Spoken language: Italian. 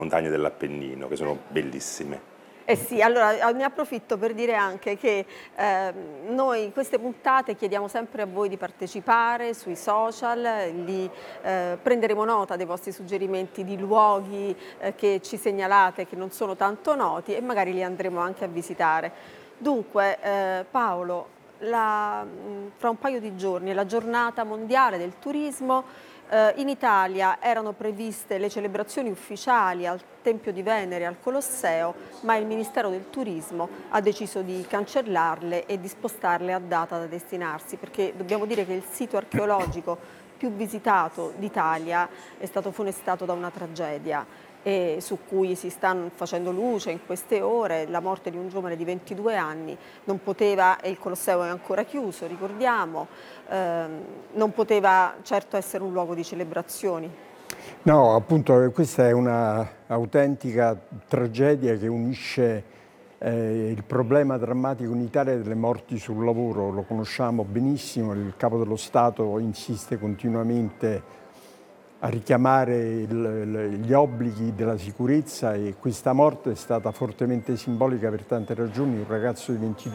montagne dell'Appennino, che sono bellissime. Eh sì, allora ne approfitto per dire anche che noi queste puntate chiediamo sempre a voi di partecipare sui social, prenderemo nota dei vostri suggerimenti di luoghi che ci segnalate che non sono tanto noti e magari li andremo anche a visitare. Dunque, Paolo, fra un paio di giorni è la giornata mondiale del turismo. In Italia erano previste le celebrazioni ufficiali al Tempio di Venere e al Colosseo, ma il Ministero del Turismo ha deciso di cancellarle e di spostarle a data da destinarsi, perché dobbiamo dire che il sito archeologico più visitato d'Italia è stato funestato da una tragedia e su cui si sta facendo luce in queste ore, la morte di un giovane di 22 anni, non poteva, e il Colosseo è ancora chiuso, ricordiamo, non poteva certo essere un luogo di celebrazioni. No, appunto questa è una autentica tragedia che unisce il problema drammatico in Italia delle morti sul lavoro. Lo conosciamo benissimo, il Capo dello Stato insiste continuamente a richiamare gli obblighi della sicurezza e questa morte è stata fortemente simbolica per tante ragioni. Un ragazzo di 22